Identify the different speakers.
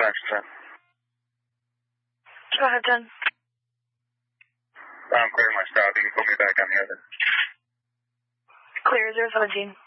Speaker 1: Access 10.
Speaker 2: Go ahead, Jen.
Speaker 1: I'm clearing my stop. You can put me back on the other.
Speaker 2: Clear 017.